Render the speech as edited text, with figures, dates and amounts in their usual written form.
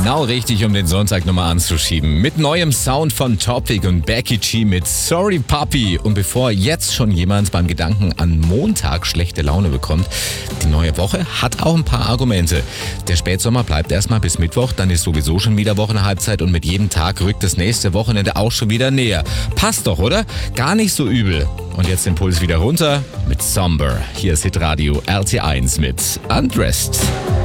Genau richtig, um den Sonntag nochmal anzuschieben. Mit neuem Sound von Topic und Becky G mit Sorry Puppy. Und bevor jetzt schon jemand beim Gedanken an Montag schlechte Laune bekommt, die neue Woche hat auch ein paar Argumente. Der Spätsommer bleibt erstmal bis Mittwoch, dann ist sowieso schon wieder Wochenhalbzeit und mit jedem Tag rückt das nächste Wochenende auch schon wieder näher. Passt doch, oder? Gar nicht so übel. Und jetzt den Puls wieder runter mit Somber. Hier ist Hitradio RT1 mit Undressed.